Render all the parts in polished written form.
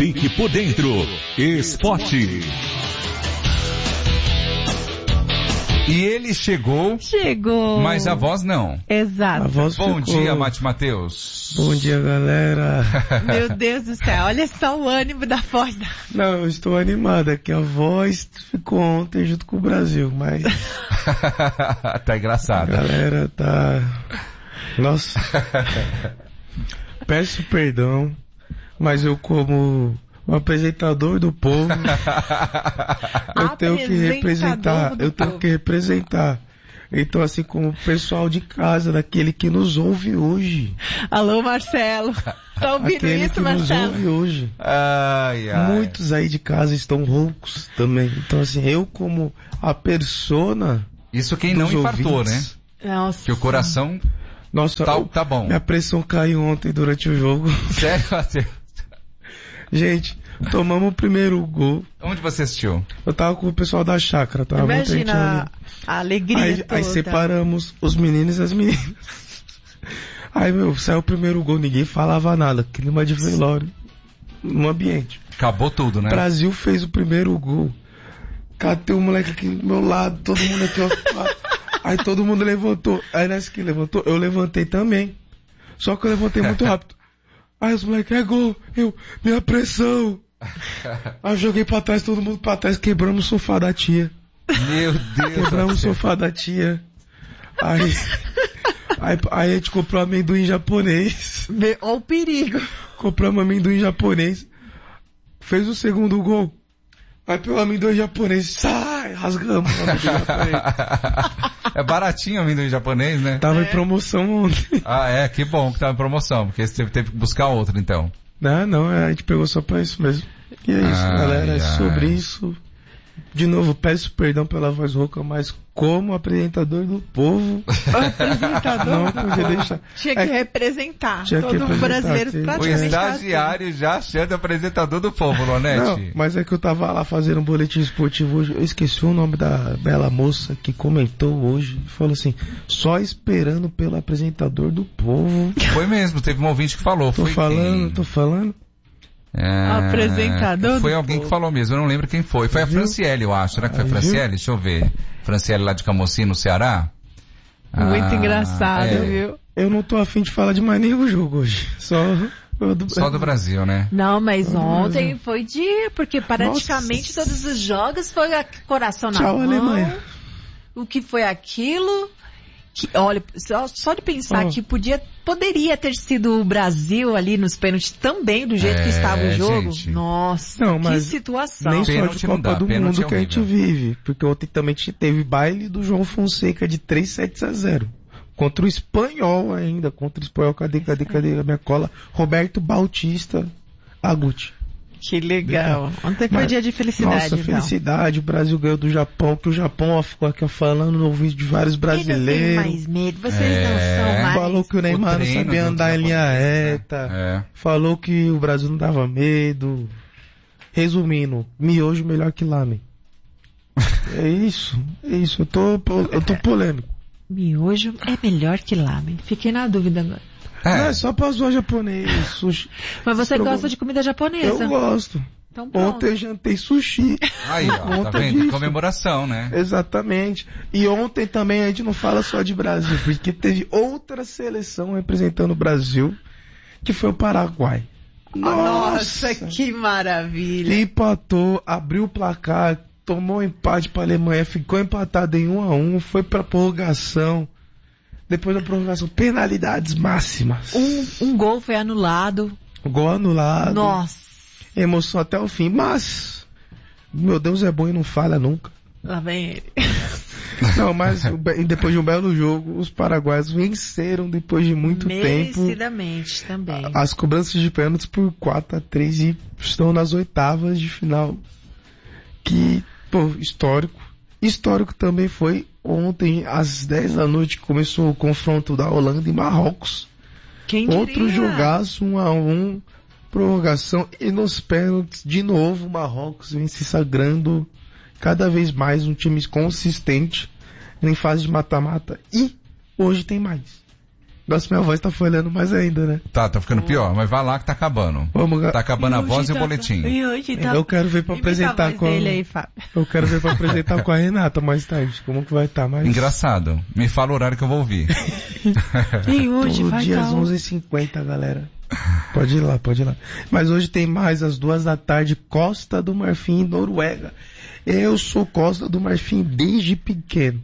Fique por dentro. Esporte. E ele chegou, mas a voz não. Exato. Bom dia, Mate Matheus. Bom dia, galera. Meu Deus do céu, olha só o ânimo da voz. Não, eu estou animado, é que a voz ficou ontem junto com o Brasil, mas... Tá engraçado. A galera tá... Nossa. Peço perdão, mas eu como... o apresentador do povo, eu tenho que representar. Então, assim como o pessoal de casa, daquele que nos ouve hoje. Alô, Marcelo. Tá ouvindo aquele isso, que Marcelo? nos ouve hoje. Ai, ai. Muitos aí de casa estão roucos também. Então, assim, eu como a persona... Isso quem não infartou, ouvintes, né? Nossa. Que o coração... Nossa, tá bom. Minha pressão caiu ontem durante o jogo. Sério, Matheus? Gente, tomamos o primeiro gol. Onde você assistiu? Eu tava com o pessoal da chácara. Tava Imagina a alegria toda. Aí separamos os meninos e as meninas. Aí, saiu o primeiro gol, ninguém falava nada. Clima de velório no ambiente. Acabou tudo, né? O Brasil fez o primeiro gol. Catei o moleque aqui do meu lado, todo mundo aqui, ó. Aí todo mundo levantou. Aí nessa que levantou, eu levantei também. Só que eu levantei muito rápido. Aí os moleques, é gol, minha pressão. Aí eu joguei pra trás, todo mundo pra trás, quebramos o sofá da tia. Meu Deus. Quebramos o sofá da tia. Aí a gente comprou amendoim japonês. Olha o perigo. Compramos amendoim japonês. Fez o segundo gol. Aí pelo amendoim japonês, sai, rasgamos o amendoim japonês. É baratinho o amendoim japonês, né? Tava em promoção ontem. Ah, é, que bom que tava em promoção, porque você teve que buscar outro, então. Não, a gente pegou só pra isso mesmo. E é isso, galera, é sobre isso. De novo, peço perdão pela voz rouca, mas como apresentador do povo... Apresentador? Não podia deixar. Tinha que representar. Todo brasileiro O praticamente estagiário já achando apresentador do povo, Lonete. Não, mas é que eu tava lá fazendo um boletim esportivo hoje, eu esqueci o nome da bela moça que comentou hoje, falou assim, só esperando pelo apresentador do povo. Foi mesmo, teve um ouvinte que falou. Tô falando. Apresentador. Foi alguém que falou mesmo, eu não lembro quem foi. Foi a Franciele, eu acho. Será que foi a Franciele? Deixa eu ver. Franciele lá de Camocim, no Ceará. Muito engraçado, viu? Eu não tô afim de falar de mais nenhum jogo hoje. Só do Brasil, né? Não, mas ontem foi dia, porque praticamente todos os jogos foi coração na mão. Tchau, Alemanha. O que foi aquilo? Que, olha, só de pensar que poderia ter sido o Brasil ali nos pênaltis também, do jeito que estava o jogo. Gente. Nossa, não, que situação. Nem só de Copa do Mundo que a gente vive. Porque ontem também teve baile do João Fonseca de 3-0. Contra o Espanhol ainda. Contra o Espanhol, cadê a minha cola? Roberto Bautista Aguti. Que legal. Ontem foi dia de felicidade. Nossa, felicidade. O Brasil ganhou do Japão, que o Japão ficou aqui falando no ouvido de vários brasileiros. Eles têm mais medo, vocês não são mais. Falou que o Neymar não sabia andar em linha reta. Falou que o Brasil não dava medo. Resumindo, miojo melhor que lamen. É isso. Eu tô polêmico. Miojo é melhor que lamen. Fiquei na dúvida agora. Não, é só pra zoar japonês, sushi. Mas você gosta de comida japonesa? Eu gosto. Então, ontem eu jantei sushi. Aí, ó, tá vendo? Comemoração, né? Exatamente. E ontem também a gente não fala só de Brasil, porque teve outra seleção representando o Brasil, que foi o Paraguai. Nossa, que maravilha. Empatou, abriu o placar, tomou empate pra Alemanha, ficou empatado em 1-1, foi pra prorrogação. Depois da prorrogação, penalidades máximas. Um gol foi anulado. Gol anulado. Nossa. Emoção até o fim, mas meu Deus é bom e não falha nunca. Lá vem ele. Não, mas depois de um belo jogo, os paraguaios venceram depois de muito tempo. Merecidamente também. As cobranças de pênaltis por 4-3 e estão nas oitavas de final. Que, histórico. Histórico também foi ontem, às 10 da noite, que começou o confronto da Holanda e Marrocos. Quem diria? Outro jogaço, 1-1, prorrogação, e nos pênaltis, de novo, o Marrocos vem se sagrando cada vez mais um time consistente em fase de mata-mata. E hoje tem mais. Nossa, minha voz tá falhando mais ainda, né? Tá ficando pior, mas vai lá que tá acabando. Vamos, Tá acabando a voz e o tá- boletim. E hoje tá... Eu quero ver pra Imita a apresentar voz com a... dele aí, Fábio. Eu quero ver pra apresentar com a Renata mais tarde. Como que vai estar mais... Engraçado. Me fala o horário que eu vou ouvir. E hoje Todo vai dia tá... às 11h50, galera. Pode ir lá. Mas hoje tem mais às 2h, Costa do Marfim, Noruega. Eu sou Costa do Marfim desde pequeno.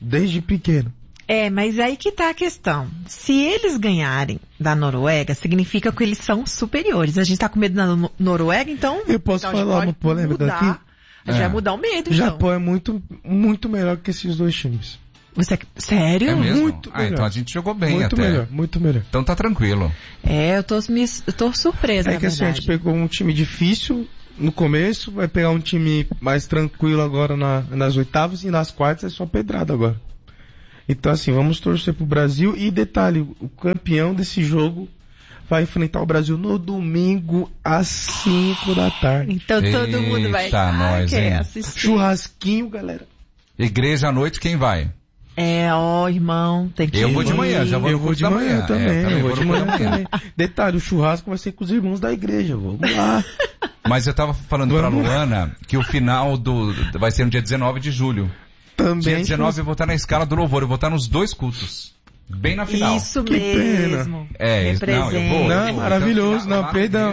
Mas aí que tá a questão. Se eles ganharem da Noruega, significa que eles são superiores. A gente tá com medo da Noruega, então... Eu posso então falar uma polêmica mudar, aqui? A gente vai mudar o medo, O então. Japão é muito, muito melhor que esses dois times. Sério? É mesmo? Muito melhor. Então a gente jogou bem Muito até. muito melhor. Então tá tranquilo. Eu tô surpresa, É na que assim, a gente verdade. pegou um time difícil no começo, vai pegar um time mais tranquilo agora nas oitavas e nas quartas é só pedrada agora. Então assim, vamos torcer pro Brasil e detalhe, o campeão desse jogo vai enfrentar o Brasil no domingo às 5 da tarde. Então todo mundo vai Eita, nós, hein? assistir. Churrasquinho, galera. Igreja à noite, quem vai? Irmão, tem que ir. Eu vou de manhã, já vou Eu no vou curso de da manhã manhã. também, eu vou de no curso manhã da também. Detalhe, o churrasco vai ser com os irmãos da igreja, vamos lá. Mas eu tava falando pra Luana que o final vai ser no dia 19 de julho. Também. Dia 19 eu vou estar na escala do louvor, eu vou estar nos dois cultos. Bem na final. Isso Que mesmo. Não, eu vou. Não, maravilhoso, Então, não, lá na perdão.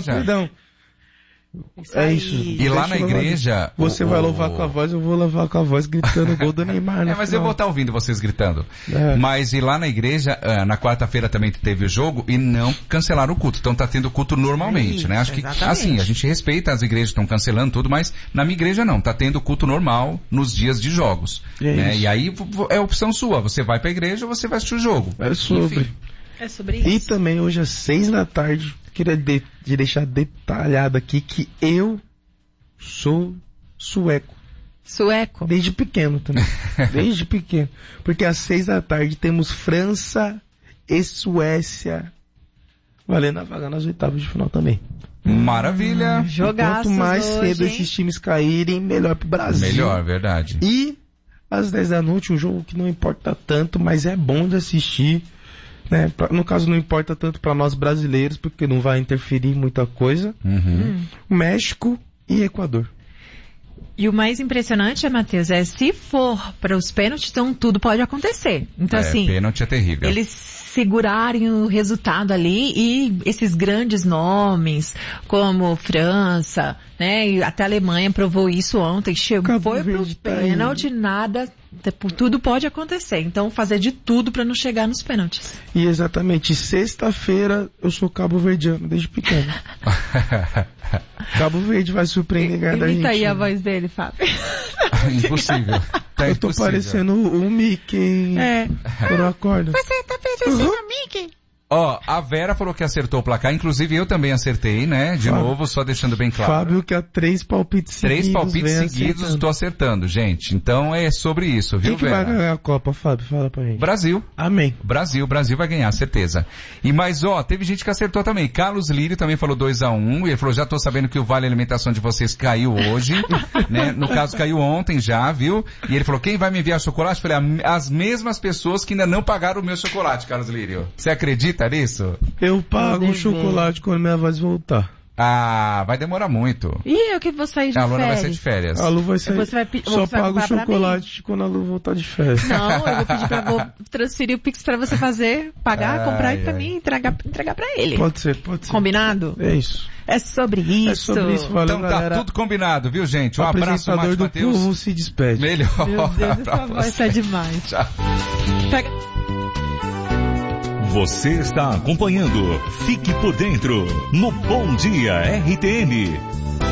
Isso É aí. isso. E lá na igreja... Você vai louvar com a voz, eu vou louvar com a voz gritando o gol do Neymar. Mas eu vou estar ouvindo vocês gritando. É. Mas e lá na igreja, na quarta-feira também teve o jogo e não cancelaram o culto. Então tá tendo culto normalmente, Isso, né? Acho que, exatamente. assim, a gente respeita, as igrejas estão cancelando tudo, mas na minha igreja não. Tá tendo culto normal nos dias de jogos. É Né? isso. E aí é opção sua. Você vai pra igreja ou você vai assistir o jogo. É sobre. Enfim. É sobre isso. E também hoje às 6 da tarde, queria deixar detalhado aqui que eu sou sueco. Sueco. Desde pequeno também. Desde pequeno. Porque às 6 da tarde temos França e Suécia valendo a vaga nas oitavas de final também. Maravilha. Jogaços Quanto mais hoje, cedo hein? esses times caírem, melhor pro Brasil. Melhor, verdade. E às 10 da noite, um jogo que não importa tanto, mas é bom de assistir. Né? No caso, não importa tanto para nós brasileiros, porque não vai interferir muita coisa. México e Equador. E o mais impressionante, Matheus, se for para os pênaltis, então tudo pode acontecer. Então, assim, Pênalti é terrível. eles segurarem o resultado ali e esses grandes nomes, como França, né, e até a Alemanha provou isso ontem, Cabo foi pro Verde tá pênalti, nada, tudo pode acontecer. Então, fazer de tudo para não chegar nos pênaltis. E exatamente, sexta-feira eu sou cabo-verdiano desde pequeno. Cabo Verde vai surpreender ganhar da Imita aí Argentina. a voz dele, Fábio. Impossível. Tá Eu tô impossível. parecendo o Mickey quando eu acordo. Você tá parecendo a Mickey. Ó, a Vera falou que acertou o placar, inclusive eu também acertei, né? De Fábio. novo, só deixando bem claro. Fábio que há 3 palpites seguidos. 3 palpites vem seguidos, acertando. tô acertando, gente. Então é sobre isso, viu, Quem que Vera? vai ganhar a Copa, Fábio? Fala pra gente. Brasil. Amém. Brasil vai ganhar, certeza. E mais, ó, teve gente que acertou também. Carlos Lírio também falou 2-1, e ele falou, já tô sabendo que o Vale Alimentação de vocês caiu hoje, né? No caso, caiu ontem já, viu? E ele falou, quem vai me enviar chocolate? Eu falei, as mesmas pessoas que ainda não pagaram o meu chocolate, Carlos Lírio. Você acredita nisso? Eu pago Meu um Deus. chocolate quando minha voz voltar. Ah, vai demorar muito. E eu que vou sair de A Luana vai férias. sair de férias. A Lu vai sair. Você vai Só você vai pago o comprar pra chocolate quando a Lu voltar de férias. Não, eu vou pedir vou transferir o Pix pra você fazer, pagar, comprar e pra ai. mim entregar pra ele. Pode ser. Combinado? É isso. É sobre isso. É sobre isso, valeu, Então tá galera. tudo combinado, viu, gente? O Um abraço, apresentador Márcio do Matheus. povo se despede. Melhor Meu Deus, pra essa voz você. tá demais. Tchau. Pega... Você está acompanhando Fique por Dentro no Bom Dia RTM.